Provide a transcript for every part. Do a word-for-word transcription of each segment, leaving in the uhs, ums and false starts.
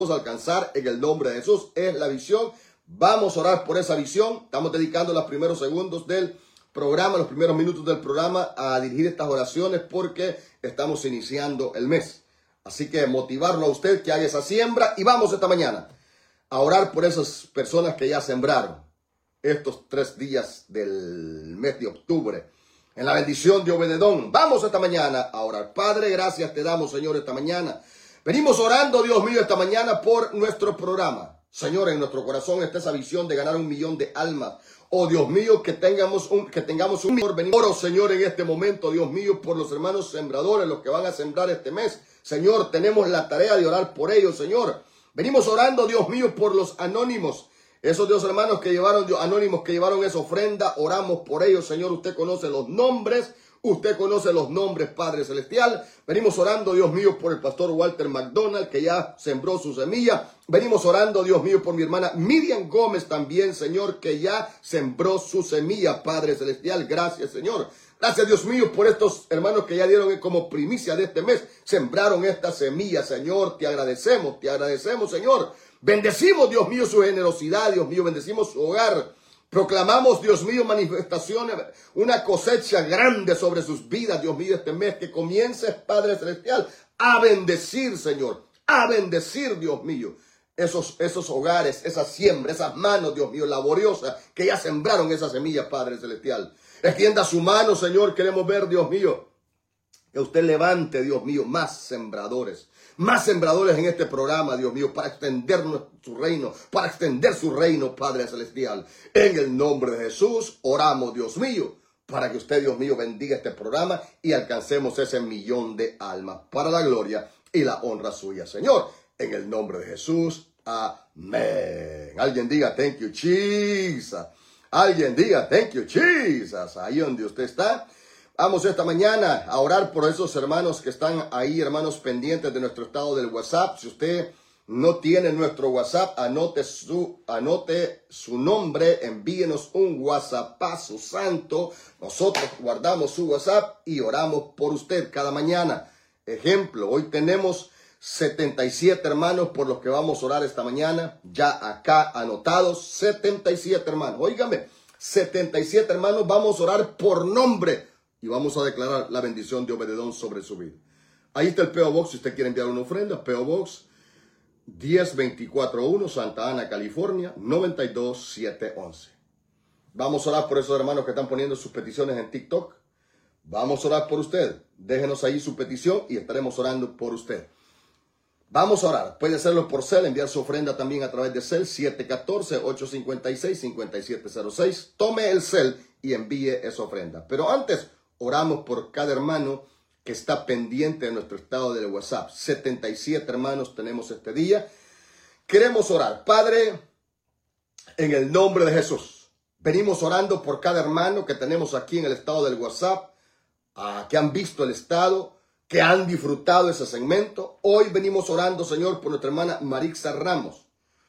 a alcanzar en el nombre de Jesús. Es la visión. Vamos a orar por esa visión. Estamos dedicando los primeros segundos del programa, los primeros minutos del programa a dirigir estas oraciones porque estamos iniciando el mes. Así que motivarlo a usted que haga esa siembra y vamos esta mañana a orar por esas personas que ya sembraron estos tres días del mes de octubre. En la bendición de Obededón. Vamos esta mañana a orar. Padre, gracias te damos, Señor, esta mañana. Venimos orando, Dios mío, esta mañana por nuestro programa. Señor, en nuestro corazón está esa visión de ganar un millón de almas. Oh, Dios mío, que tengamos un, que tengamos un mejor venir. Oro, Señor, en este momento, Dios mío, por los hermanos sembradores, los que van a sembrar este mes. Señor, tenemos la tarea de orar por ellos, Señor. Venimos orando, Dios mío, por los anónimos. Esos Dios hermanos que llevaron, Dios, anónimos que llevaron esa ofrenda, oramos por ellos, Señor. Usted conoce los nombres, usted conoce los nombres, Padre Celestial. Venimos orando, Dios mío, por el pastor Walter McDonald, que ya sembró su semilla. Venimos orando, Dios mío, por mi hermana Miriam Gómez también, Señor, que ya sembró su semilla, Padre Celestial. Gracias, Señor. Gracias, Dios mío, por estos hermanos que ya dieron como primicia de este mes, sembraron esta semilla, Señor. Te agradecemos, te agradecemos, Señor. Bendecimos, Dios mío, su generosidad, Dios mío, bendecimos su hogar. Proclamamos, Dios mío, manifestaciones, una cosecha grande sobre sus vidas, Dios mío, este mes. Que comiences, Padre Celestial, a bendecir, Señor, a bendecir, Dios mío, esos, esos hogares, esa siembra, esas manos, Dios mío, laboriosas, que ya sembraron esas semillas, Padre Celestial. Extienda su mano, Señor, queremos ver, Dios mío, que usted levante, Dios mío, más sembradores. Más sembradores en este programa, Dios mío, para extender su reino, para extender su reino, Padre Celestial. En el nombre de Jesús, oramos, Dios mío, para que usted, Dios mío, bendiga este programa y alcancemos ese millón de almas para la gloria y la honra suya, Señor. En el nombre de Jesús, amén. Alguien diga, thank you, Jesus. Alguien diga, thank you, Jesus. Ahí donde usted está. Vamos esta mañana a orar por esos hermanos que están ahí, hermanos pendientes de nuestro estado del WhatsApp. Si usted no tiene nuestro WhatsApp, anote su, anote su nombre, envíenos un WhatsAppazo santo. Nosotros guardamos su WhatsApp y oramos por usted cada mañana. Ejemplo, hoy tenemos setenta y siete hermanos por los que vamos a orar esta mañana. Ya acá anotados, setenta y siete hermanos. Óigame, setenta y siete hermanos, vamos a orar por nombre. Y vamos a declarar la bendición de Obededón sobre su vida. Ahí está el P O Box si usted quiere enviar una ofrenda. P O Box diez veinticuatro uno, Santa Ana, California, noventa y dos siete once. Vamos a orar por esos hermanos que están poniendo sus peticiones en TikTok. Vamos a orar por usted. Déjenos ahí su petición y estaremos orando por usted. Vamos a orar. Puede hacerlo por Cel, enviar su ofrenda también a través de Cel, siete uno cuatro, ocho cinco seis, cinco siete cero seis. Tome el Cel y envíe esa ofrenda. Pero antes, oramos por cada hermano que está pendiente de nuestro estado del WhatsApp. setenta y siete hermanos tenemos este día. Queremos orar. Padre, en el nombre de Jesús, venimos orando por cada hermano que tenemos aquí en el estado del WhatsApp, uh, que han visto el estado, que han disfrutado ese segmento. Hoy venimos orando, Señor, por nuestra hermana Marixa Ramos.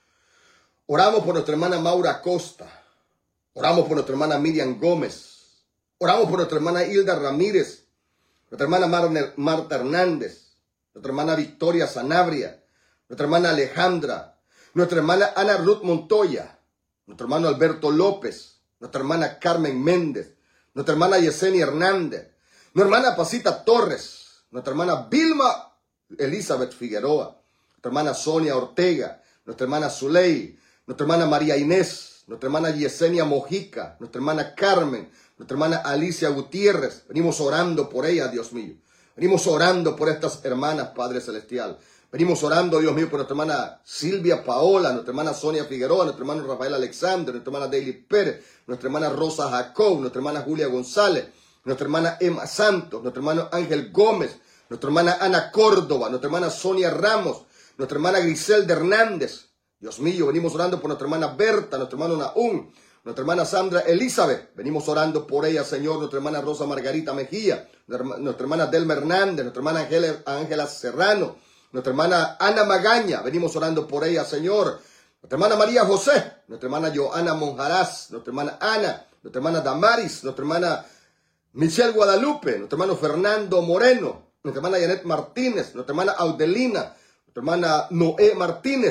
Oramos por nuestra hermana Maura Costa. Oramos por nuestra hermana Miriam Gómez. Oramos por nuestra hermana Hilda Ramírez, nuestra hermana Mar Marta Hernández, nuestra hermana Victoria Sanabria, nuestra hermana Alejandra, nuestra hermana Ana Ruth Montoya, nuestro hermano Alberto López, nuestra hermana Carmen Méndez, nuestra hermana Yesenia Hernández, nuestra hermana Pasita Torres, nuestra hermana Vilma Elizabeth Figueroa, nuestra hermana Sonia Ortega, nuestra hermana Zuley, nuestra hermana María Inés, nuestra hermana Yesenia Mojica, nuestra hermana Carmen, nuestra hermana Alicia Gutiérrez. Venimos orando por ella, Dios mío. Venimos orando por estas hermanas, Padre Celestial. Venimos orando, Dios mío, por nuestra hermana Silvia Paola, nuestra hermana Sonia Figueroa, nuestro hermano Rafael Alexander, nuestra hermana Daily Pérez, nuestra hermana Rosa Jacob, nuestra hermana Julia González, nuestra hermana Emma Santos, nuestro hermano Ángel Gómez, nuestra hermana Ana Córdoba, nuestra hermana Sonia Ramos, nuestra hermana Griselda Hernández. Dios mío, venimos orando por nuestra hermana Berta, nuestro hermano Naúm, nuestra hermana Sandra Elizabeth. Venimos orando por ella, Señor. Nuestra hermana Rosa Margarita Mejía, nuestra hermana Delma Hernández, nuestra hermana Ángela, Ángela Serrano, nuestra hermana Ana Magaña. Venimos orando por ella, Señor. Nuestra hermana María José, nuestra hermana Joana Monjaraz, nuestra hermana Ana, nuestra hermana Damaris, nuestra hermana Michelle Guadalupe, nuestro hermano Fernando Moreno, nuestra hermana Janet Martínez, nuestra hermana Audelina, hermana Noé Martínez.